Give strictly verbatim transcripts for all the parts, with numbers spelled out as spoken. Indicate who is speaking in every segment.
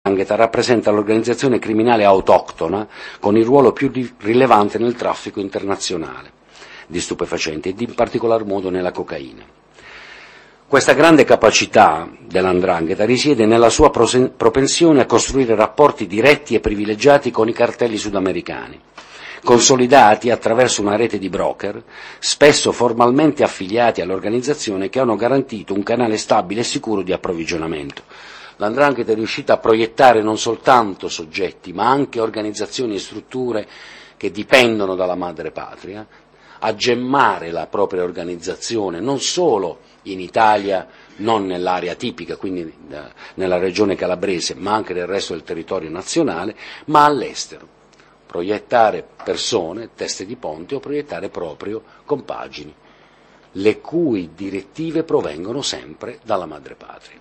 Speaker 1: 'ndrangheta rappresenta l'organizzazione criminale autoctona con il ruolo più rilevante nel traffico internazionale di stupefacenti ed in particolar modo nella cocaina. Questa grande capacità della 'ndrangheta risiede nella sua propensione a costruire rapporti diretti e privilegiati con i cartelli sudamericani, consolidati attraverso una rete di broker, spesso formalmente affiliati all'organizzazione, che hanno garantito un canale stabile e sicuro di approvvigionamento. La 'ndrangheta è riuscita a proiettare non soltanto soggetti, ma anche organizzazioni e strutture che dipendono dalla madrepatria, a gemmare la propria organizzazione non solo in Italia, non nell'area tipica, quindi nella regione calabrese, ma anche nel resto del territorio nazionale, ma all'estero. Proiettare persone, teste di ponte, o proiettare proprio compagini, le cui direttive provengono sempre dalla madrepatria.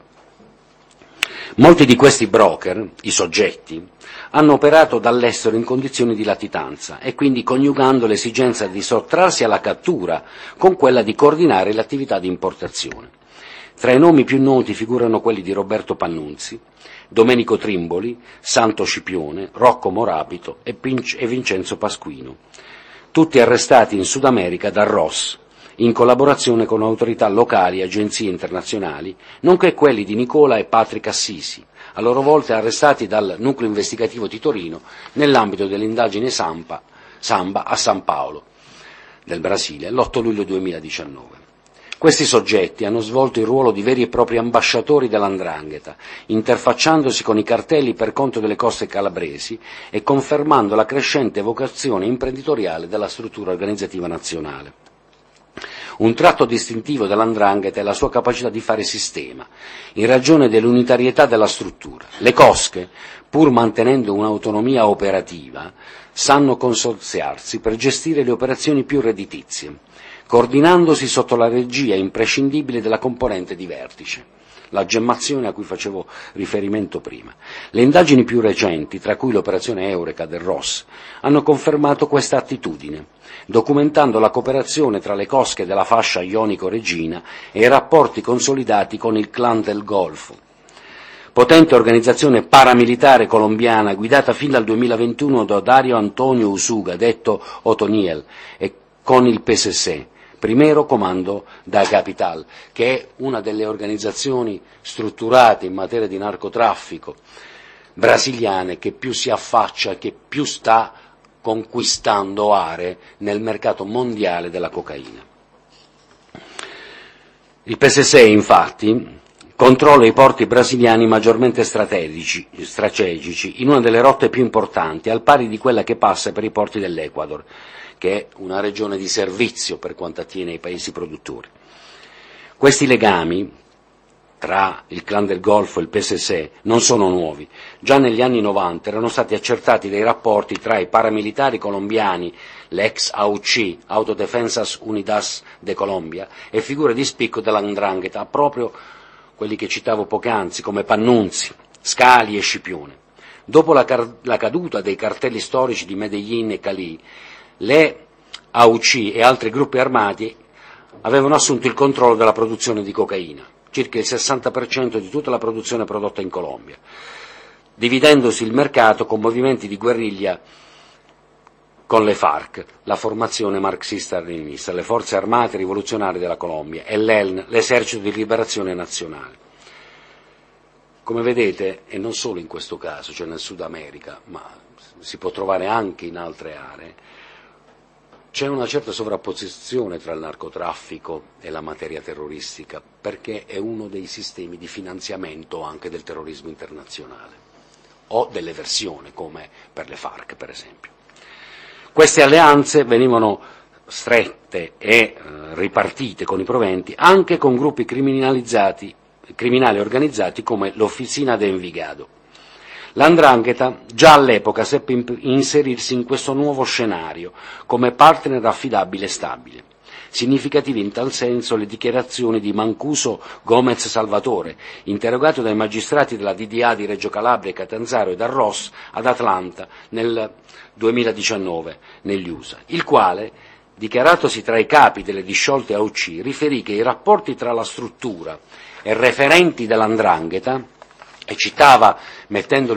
Speaker 1: Molti di questi broker, i soggetti, hanno operato dall'estero in condizioni di latitanza e quindi coniugando l'esigenza di sottrarsi alla cattura con quella di coordinare l'attività di importazione. Tra i nomi più noti figurano quelli di Roberto Pannunzi, Domenico Trimboli, Santo Scipione, Rocco Morabito e Vincenzo Pasquino, tutti arrestati in Sud America dal R O S, in collaborazione con autorità locali e agenzie internazionali, nonché quelli di Nicola e Patrick Assisi, a loro volta arrestati dal nucleo investigativo di Torino nell'ambito dell'indagine Samba, Samba a San Paolo del Brasile l'otto luglio duemiladiciannove. Questi soggetti hanno svolto il ruolo di veri e propri ambasciatori della 'ndrangheta, interfacciandosi con i cartelli per conto delle coste calabresi e confermando la crescente vocazione imprenditoriale della struttura organizzativa nazionale. Un tratto distintivo della 'ndrangheta è la sua capacità di fare sistema, in ragione dell'unitarietà della struttura. Le cosche, pur mantenendo un'autonomia operativa, sanno consorziarsi per gestire le operazioni più redditizie, coordinandosi sotto la regia imprescindibile della componente di vertice, la gemmazione a cui facevo riferimento prima. Le indagini più recenti, tra cui l'operazione Eureka del R O S, hanno confermato questa attitudine, documentando la cooperazione tra le cosche della fascia ionico-regina e i rapporti consolidati con il clan del Golfo, potente organizzazione paramilitare colombiana guidata fin dal duemilaventuno da Dario Antonio Usuga, detto Otoniel, e con il P S S, Primero Comando da Capital, che è una delle organizzazioni strutturate in materia di narcotraffico brasiliane che più si affaccia e che più sta conquistando aree nel mercato mondiale della cocaina. Il P S S, infatti, controlla i porti brasiliani maggiormente strategici, strategici in una delle rotte più importanti, al pari di quella che passa per i porti dell'Ecuador, che è una regione di servizio per quanto attiene ai paesi produttori. Questi legami tra il clan del Golfo e il P S S non sono nuovi. Già negli anni novanta erano stati accertati dei rapporti tra i paramilitari colombiani, l'ex A U C, Autodefensas Unidas de Colombia, e figure di spicco della 'ndrangheta, proprio quelli che citavo poc'anzi, come Pannunzi, Scali e Scipione. Dopo la, car- la caduta dei cartelli storici di Medellin e Cali, le A U C e altri gruppi armati avevano assunto il controllo della produzione di cocaina, circa il sessanta per cento di tutta la produzione prodotta in Colombia, dividendosi il mercato con movimenti di guerriglia con le FARC, la formazione marxista-leninista, le forze armate rivoluzionarie della Colombia, e l'E L N, l'esercito di liberazione nazionale. Come vedete, e non solo in questo caso, cioè nel Sud America, ma si può trovare anche in altre aree, c'è una certa sovrapposizione tra il narcotraffico e la materia terroristica, perché è uno dei sistemi di finanziamento anche del terrorismo internazionale, o dell'eversione, come per le FARC, per esempio. Queste alleanze venivano strette e eh, ripartite con i proventi anche con gruppi criminalizzati, criminali organizzati come l'Oficina de Envigado. La 'ndrangheta già all'epoca seppe inserirsi in questo nuovo scenario come partner affidabile e stabile. Significative in tal senso le dichiarazioni di Mancuso Gomez Salvatore, interrogato dai magistrati della D D A di Reggio Calabria e Catanzaro e dal R O S ad Atlanta nel duemiladiciannove negli U S A, il quale, dichiaratosi tra i capi delle disciolte A U C, riferì che i rapporti tra la struttura e referenti della 'ndrangheta, e citava, mettendo